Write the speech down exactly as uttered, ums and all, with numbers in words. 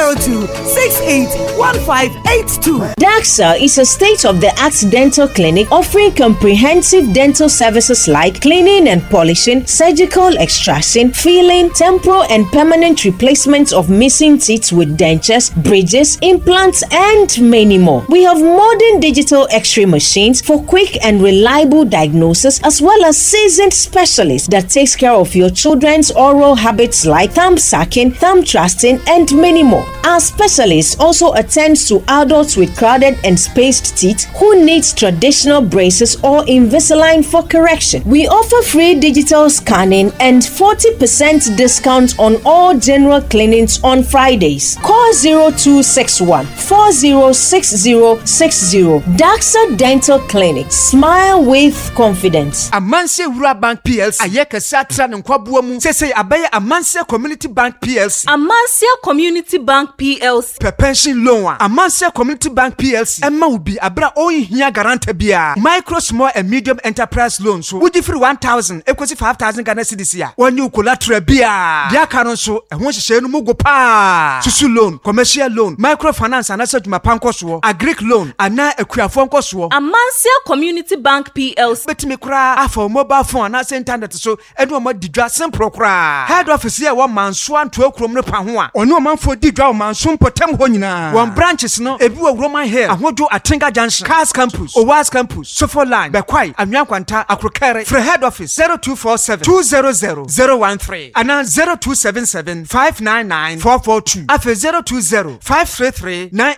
zero two, six eight one five eight two. Daxa is a state-of-the-art dental clinic offering comprehensive dental services like cleaning and polishing, surgical extraction, filling, temporal and permanent replacement of missing teeth with dentures, bridges, implants, and many more. We have modern digital X-ray machines for quick and reliable diagnosis, as well as seasoned specialists that takes care of your children's oral habits like thumb sucking, thumb thrusting, and many more. Our specialists also attend to adults with crowded and spaced teeth who need traditional braces or Invisalign for correction. We offer free digital scanning and forty percent discount on all general clinics on Fridays. Call zero two six one, four zero six zero six zero. Daxa Dental Clinic. Smile with confidence. Amansia Rural Bank P L C. Ayeka Satra Nkwabuo mu. Sese abaye Amansia Community Bank P L C. Amansia Community Bank P L C. Per pension loan. Amansia Community Bank P L C. Emma ubi abra oyi hiya garante bia. Micro, small and medium enterprise loans. So would for one thousand, equals five thousand Ghana cedis ya. When you collateral bia. Dia karon so e won hye no mugo pa. Susu loan, commercial loan, microfinance and asset mapanko so, agric loan, ana ekuafo nko so. Amansia Community Bank P L C. Bet me kra afọ mobile phone na internet so edu mo didwa simple kra. Head office here one man so anto ekrom no pa ho a. Ono manfo didwa man so potem ho nyina. One branches no ebi wa Roman Hill, ahodo Atinga Junction, Cars Campus, Owas Campus, Sofo Line, Bekwai, Anyankwanta, Akrokere. For head office zero two four seven, two zero zero, zero one three and zero two seven seven, five nine nine, four four two. Afe zero two zero, five three three, nine